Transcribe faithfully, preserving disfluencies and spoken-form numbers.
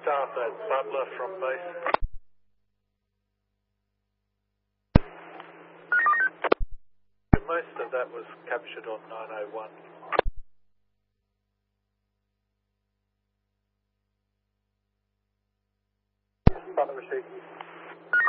Staff at Butler from base. Most of that was captured on nine oh one. Butler received.